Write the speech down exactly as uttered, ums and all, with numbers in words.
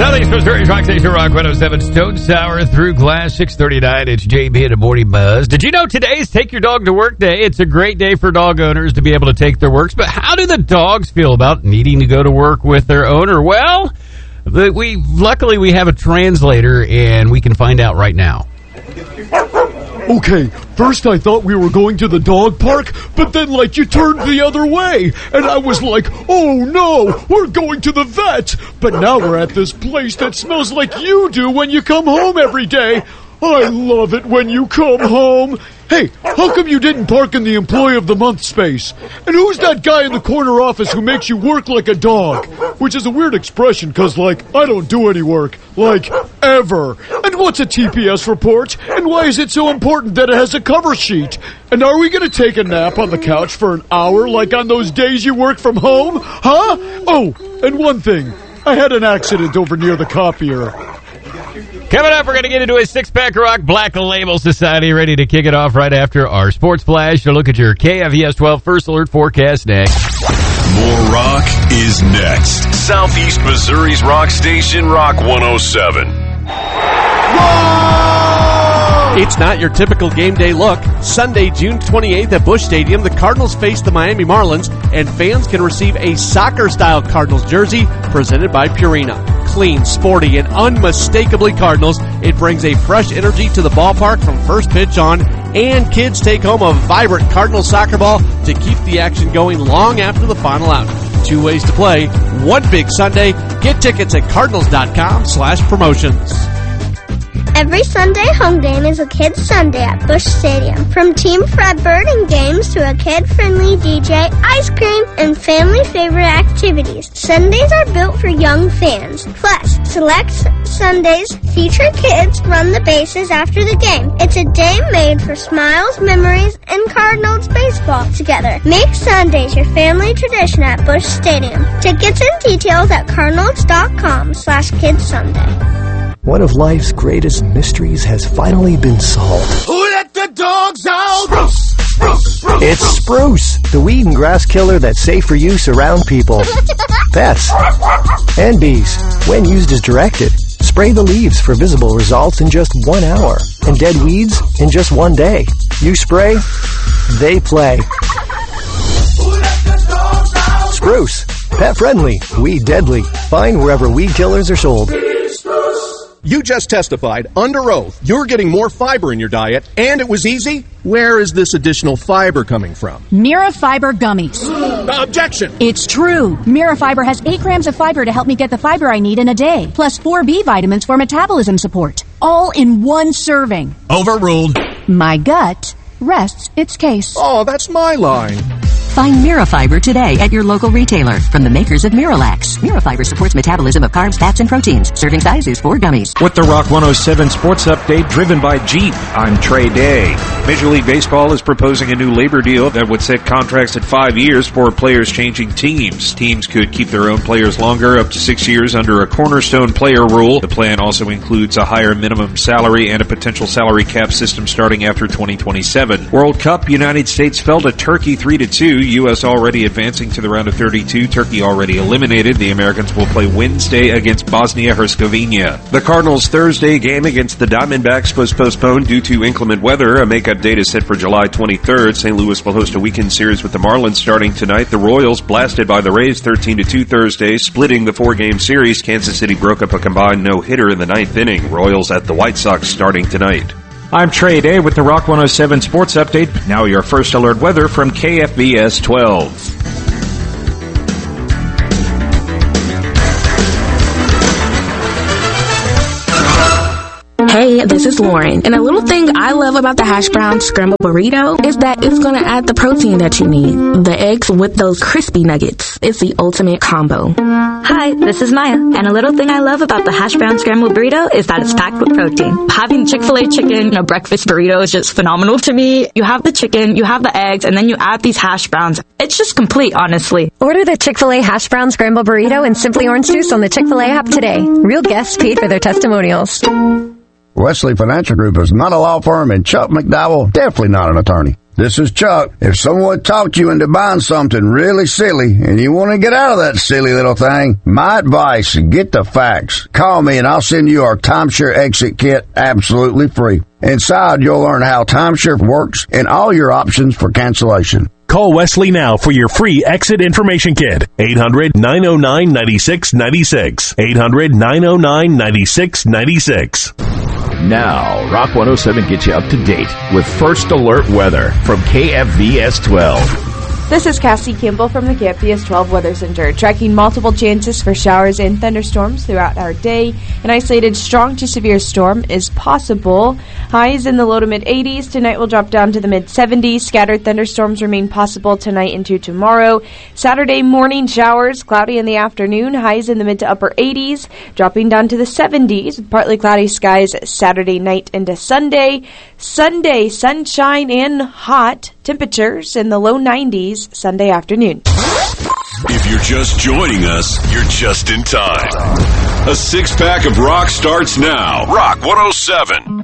Southeast Missouri's Rock Station Rock one oh seven, Stone Sour through Glass, six thirty-nine. It's J B and a Morning Buzz. Did you know today's Take Your Dog to Work Day? It's a great day for dog owners to be able to take their works, but how do the dogs feel about needing to go to work with their owner? Well, we luckily we have a translator, and we can find out right now. Okay, first I thought we were going to the dog park, but then, like, you turned the other way, and I was like, oh no, we're going to the vet, but now we're at this place that smells like you do when you come home every day. I love it when you come home. Hey, how come you didn't park in the Employee of the Month space? And who's that guy in the corner office who makes you work like a dog? Which is a weird expression, because, like, I don't do any work. Like, ever. And what's a T P S report? And why is it so important that it has a cover sheet? And are we going to take a nap on the couch for an hour like on those days you work from home? Huh? Oh, and one thing. I had an accident over near the copier. Coming up, we're going to get into a six-pack of rock, Black Label Society, ready to kick it off right after our Sports Flash. To look at your K F E S twelve First Alert forecast next. More rock is next. Southeast Missouri's rock station, Rock one oh seven. It's not your typical game day look. Sunday, June twenty-eighth at Busch Stadium, the Cardinals face the Miami Marlins, and fans can receive a soccer-style Cardinals jersey presented by Purina. Clean, sporty, and unmistakably Cardinals, it brings a fresh energy to the ballpark from first pitch on, and kids take home a vibrant Cardinals soccer ball to keep the action going long after the final out. Two ways to play, one big Sunday. Get tickets at cardinals.com slash promotions. Every Sunday home game is a Kids Sunday at Busch Stadium. From Team Fred Birding games to a kid-friendly D J, ice cream, and family-favorite activities, Sundays are built for young fans. Plus, select Sundays feature kids run the bases after the game. It's a day made for smiles, memories, and Cardinals baseball together. Make Sundays your family tradition at Busch Stadium. Tickets and details at cardinals.com slash Kids Sunday. One of life's greatest mysteries has finally been solved. Who let the dogs out? Spruce! Spruce! Spruce! It's Spruce, the weed and grass killer that's safe for use around people, pets, and bees. When used as directed, spray the leaves for visible results in just one hour, and dead weeds in just one day. You spray, they play. Who let the dogs out? Spruce, pet friendly, weed deadly. Find wherever weed killers are sold. You just testified under oath you're getting more fiber in your diet, and it was easy? Where is this additional fiber coming from? Mira Fiber Gummies. Uh, objection! It's true. Mira Fiber has eight grams of fiber to help me get the fiber I need in a day, plus four B vitamins for metabolism support. All in one serving. Overruled. My gut rests its case. Oh, that's my line. Find Mirafiber today at your local retailer from the makers of Miralax. Mirafiber supports metabolism of carbs, fats, and proteins. Serving size is four gummies. With the Rock one oh seven Sports Update driven by Jeep, I'm Trey Day. Major League Baseball is proposing a new labor deal that would set contracts at five years for players changing teams. Teams could keep their own players longer, up to six years under a cornerstone player rule. The plan also includes a higher minimum salary and a potential salary cap system starting after twenty twenty-seven. World Cup, United States fell to Turkey three to two. U S already advancing to the round of thirty-two. Turkey already eliminated. The Americans will play Wednesday against Bosnia-Herzegovina. The Cardinals' Thursday game against the Diamondbacks was postponed due to inclement weather. A makeup date is set for July twenty-third. Saint Louis will host a weekend series with the Marlins starting tonight. The Royals blasted by the Rays thirteen to two Thursday, splitting the four-game series. Kansas City broke up a combined no-hitter in the ninth inning. Royals at the White Sox starting tonight. I'm Trey Day with the Rock one oh seven Sports Update. Now your first alert weather from K F B S twelve. Hey, this is Lauren, and a little thing I love about the hash brown scrambled burrito is that it's going to add the protein that you need. The eggs with those crispy nuggets. It's the ultimate combo. Hi, this is Maya, and a little thing I love about the hash brown scrambled burrito is that it's packed with protein. Having Chick-fil-A chicken in a breakfast burrito is just phenomenal to me. You have the chicken, you have the eggs, and then you add these hash browns. It's just complete, honestly. Order the Chick-fil-A hash brown scrambled burrito and Simply Orange Juice on the Chick-fil-A app today. Real guests paid for their testimonials. Wesley Financial Group is not a law firm, and Chuck McDowell definitely not an attorney. This is Chuck. If someone talked you into buying something really silly and you want to get out of that silly little thing, my advice, get the facts. Call me and I'll send you our timeshare exit kit absolutely free. Inside, you'll learn how timeshare works and all your options for cancellation. Call Wesley now for your free exit information kit. eight hundred, nine oh nine, nine six nine six. eight hundred, nine oh nine, nine six nine six. Now, Rock one oh seven gets you up to date with First Alert Weather from K F V S twelve. This is Cassie Kimball from the K F V S twelve Weather Center, tracking multiple chances for showers and thunderstorms throughout our day. An isolated strong to severe storm is possible. Highs in the low to mid eighties. Tonight will drop down to the mid seventies. Scattered thunderstorms remain possible tonight into tomorrow. Saturday morning showers, cloudy in the afternoon. Highs in the mid to upper eighties, dropping down to the seventies. Partly cloudy skies Saturday night into Sunday. Sunday, sunshine and hot. Temperatures in the low nineties Sunday afternoon. If you're just joining us, you're just in time. A six-pack of rock starts now. Rock one oh seven.